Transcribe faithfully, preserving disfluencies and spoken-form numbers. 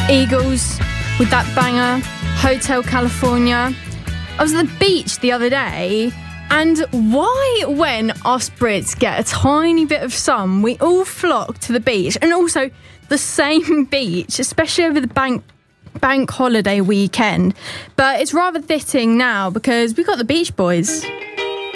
Eagles with that banger, Hotel California. I was at the beach the other day, and why, when us Brits get a tiny bit of sun, we all flock to the beach, and also the same beach, especially over the bank bank holiday weekend. But it's rather fitting now because we got the Beach Boys.